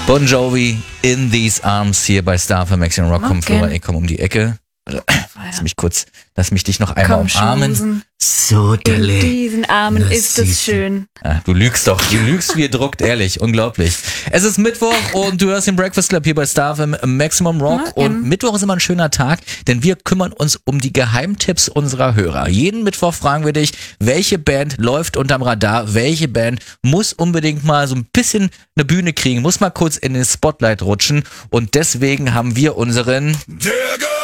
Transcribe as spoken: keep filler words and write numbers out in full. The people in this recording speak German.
Bon Jovi, In These Arms hier bei Star für Maximum Rock. Komm, Flora, ich komm um die Ecke. Lass mich kurz, lass mich dich noch einmal Komm, umarmen. Schmusen. So, Delle. In diesen Armen Na, ist es süß. schön. Ja, du lügst doch, du lügst wie ihr druckt, ehrlich, unglaublich. Es ist Mittwoch und du hörst den Breakfast Club hier bei Star F M Maximum Rock. Okay. Und Mittwoch ist immer ein schöner Tag, denn wir kümmern uns um die Geheimtipps unserer Hörer. Jeden Mittwoch fragen wir dich, welche Band läuft unterm Radar, welche Band muss unbedingt mal so ein bisschen eine Bühne kriegen, muss mal kurz in den Spotlight rutschen. Und deswegen haben wir unseren...